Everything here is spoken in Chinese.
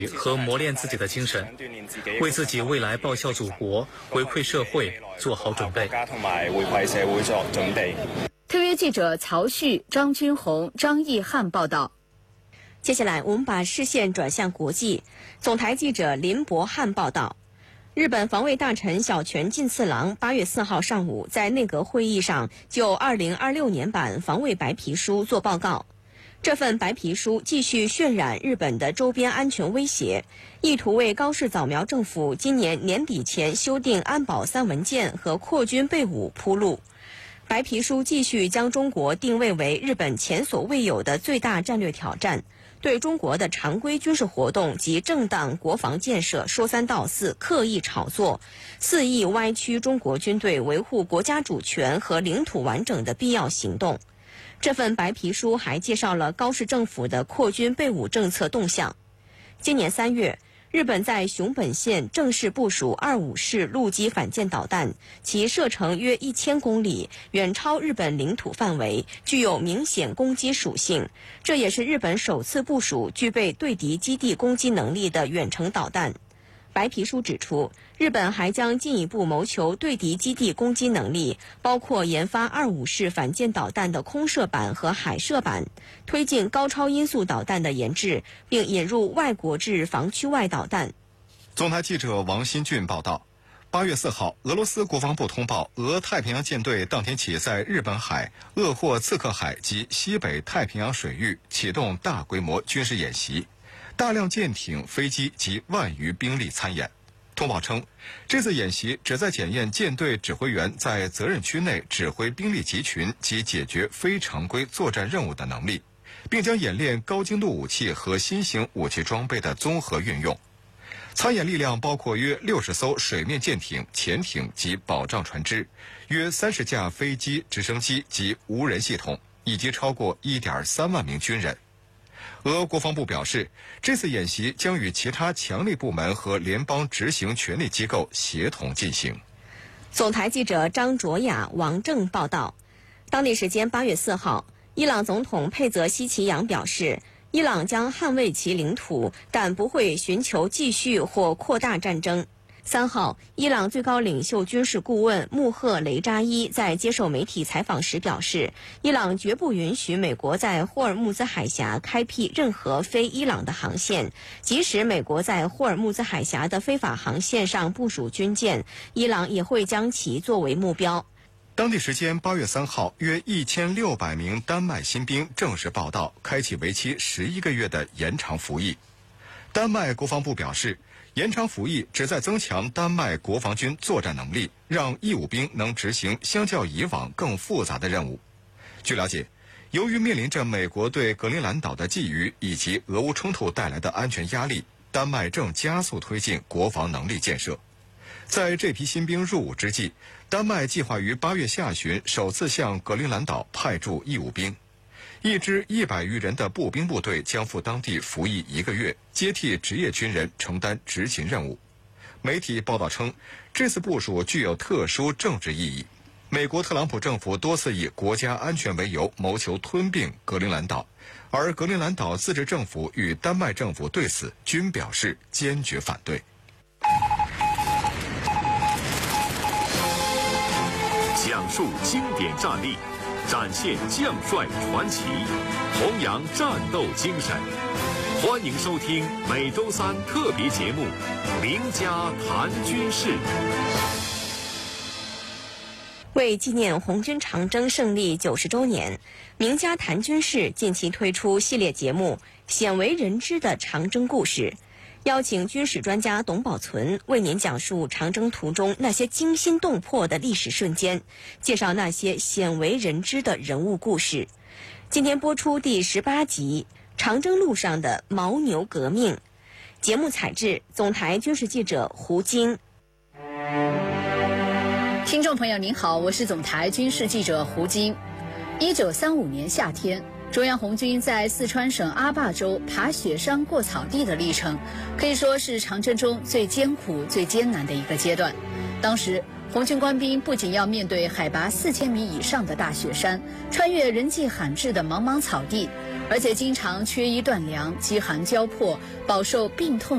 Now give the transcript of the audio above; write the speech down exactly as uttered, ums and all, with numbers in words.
和磨练自己的精神，为自己未来报效祖国、回馈社会做好准备。 特约记者曹旭、张军红、张毅汉报道。 接下来，我们把视线转向国际。总台记者林博汉报道。日本防卫大臣小泉进次郎八月四号上午在内阁会议上就二零二六年版防卫白皮书作报告。这份白皮书继续渲染日本的周边安全威胁，意图为高市早苗政府今年年底前修订安保三文件和扩军备武铺路。白皮书继续将中国定位为日本前所未有的最大战略挑战，对中国的常规军事活动及正当国防建设说三道四，刻意炒作，肆意歪曲中国军队维护国家主权和领土完整的必要行动。这份白皮书还介绍了高市政府的扩军备武政策动向。今年三月，日本在熊本县正式部署二五式陆基反舰导弹，其射程约一千公里，远超日本领土范围，具有明显攻击属性。这也是日本首次部署具备对敌基地攻击能力的远程导弹。白皮书指出，日本还将进一步谋求对敌基地攻击能力，包括研发二五式反舰导弹的空射版和海射版，推进高超音速导弹的研制，并引入外国制防区外导弹。 总台记者王新俊报道。八月四号，俄罗斯国防部通报，俄太平洋舰队当天起在日本海、鄂霍次克海及西北太平洋水域启动大规模军事演习。大量舰艇、飞机及万余兵力参演。通报称，这次演习旨在检验舰队指挥员在责任区内指挥兵力集群及解决非常规作战任务的能力，并将演练高精度武器和新型武器装备的综合运用。参演力量包括约六十艘水面舰艇、潜艇及保障船只，约三十架飞机、直升机及无人系统，以及超过一点三万名军人。俄国防部表示，这次演习将与其他强力部门和联邦执行权力机构协同进行。 总台记者张卓雅、王正报道。当地时间八月四号，伊朗总统佩泽西奇扬表示，伊朗将捍卫其领土，但不会寻求继续或扩大战争。三号，伊朗最高领袖军事顾问穆赫雷扎伊在接受媒体采访时表示，伊朗绝不允许美国在霍尔木兹海峡开辟任何非伊朗的航线，即使美国在霍尔木兹海峡的非法航线上部署军舰，伊朗也会将其作为目标。 当地时间八月三号，约一千六百名丹麦新兵正式报到，开启为期十一个月的延长服役。丹麦国防部表示，延长服役旨在增强丹麦国防军作战能力，让义务兵能执行相较以往更复杂的任务。据了解，由于面临着美国对格陵兰岛的觊觎以及俄乌冲突带来的安全压力，丹麦正加速推进国防能力建设。在这批新兵入伍之际，丹麦计划于八月下旬首次向格陵兰岛派驻义务兵。一支一百余人的步兵部队将赴当地服役一个月，接替职业军人承担执勤任务。媒体报道称，这次部署具有特殊政治意义。美国特朗普政府多次以国家安全为由谋求吞并格陵兰岛，而格陵兰岛自治政府与丹麦政府对此均表示坚决反对。 讲述经典战例，展现将帅传奇，弘扬战斗精神。欢迎收听每周三特别节目《名家谈军事》。 为纪念红军长征胜利九十周年，名家谈军事近期推出系列节目《鲜为人知的长征故事》，邀请军事专家董宝存为您讲述长征途中那些惊心动魄的历史瞬间，介绍那些鲜为人知的人物故事。今天播出第十八集《长征路上的牦牛革命》，节目采制总台军事记者胡晶。 听众朋友您好，我是总台军事记者胡晶。一九三五年夏天，中央红军在四川省阿坝州爬雪山过草地的历程，可以说是长征中最艰苦、最艰难的一个阶段。当时， 红军官兵不仅要面对海拔四千米以上的大雪山，穿越人迹罕至的茫茫草地，而且经常缺衣断粮、饥寒交迫，饱受病痛